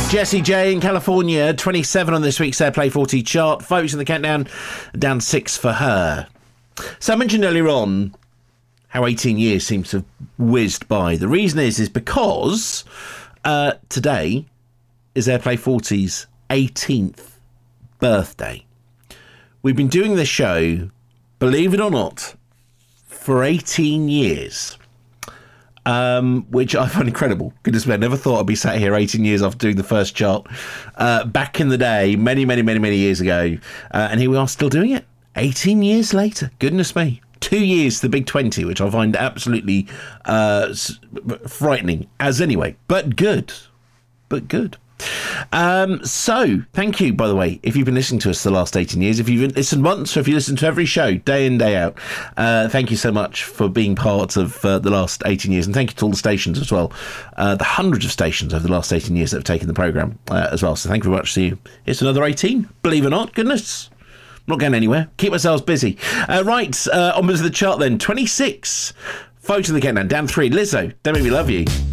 Jessie J in California, 27 on this week's Airplay 40 chart. Votes in the countdown, down 6 for her. So I mentioned earlier on how 18 years seems to have whizzed by. The reason is because today is Airplay 40's 18th birthday. We've been doing this show, believe it or not, for 18 years. Which I find incredible. Goodness me, I never thought I'd be sat here 18 years after doing the first chart back in the day, many years ago. And here we are still doing it 18 years later. Goodness me. 2 years to the big 20, which I find absolutely frightening as anyway. But good. So thank you, by the way, if you've been listening to us the last 18 years, if you've listened once or if you listen to every show day in, day out, thank you so much for being part of the last 18 years. And thank you to all the stations as well, the hundreds of stations over the last 18 years that have taken the programme as well. So thank you very much. See you. It's another 18, believe it or not. Goodness. I'm not going anywhere. Keep ourselves busy. Right, onwards to the chart then. 26. Vote in the countdown. Down 3. Lizzo, Don't Make Me Love You.